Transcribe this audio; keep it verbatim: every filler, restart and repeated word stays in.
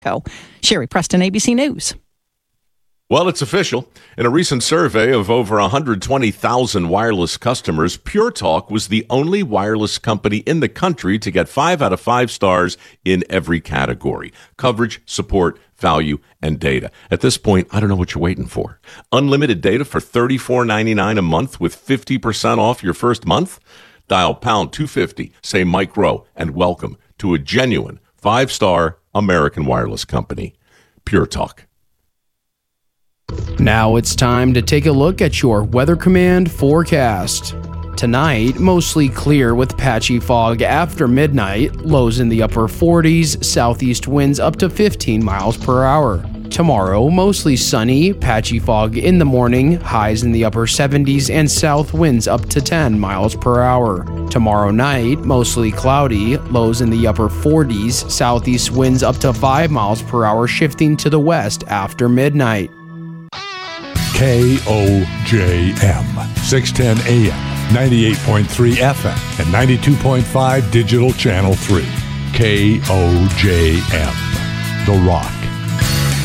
Sherry Preston, A B C News. Well, it's official. In a recent survey of over one hundred twenty thousand wireless customers, Pure Talk was the only wireless company in the country to get five out of five stars in every category: coverage, support, value, and data. At this point, I don't know what you're waiting for. Unlimited data for thirty-four ninety-nine a month with fifty percent off your first month? Dial pound two fifty, say Mike Rowe, and welcome to a genuine five-star American wireless company, Pure Talk. Now it's time to take a look at your Weather Command forecast. Tonight, mostly clear with patchy fog after midnight, lows in the upper forties, southeast winds up to fifteen miles per hour. Tomorrow, mostly sunny, patchy fog in the morning, highs in the upper seventies, and south winds up to ten miles per hour. Tomorrow night, mostly cloudy, lows in the upper forties, southeast winds up to five miles per hour, shifting to the west after midnight. K O J M, six ten A M, ninety-eight point three F M, and ninety-two point five Digital Channel three. K O J M, The Rock.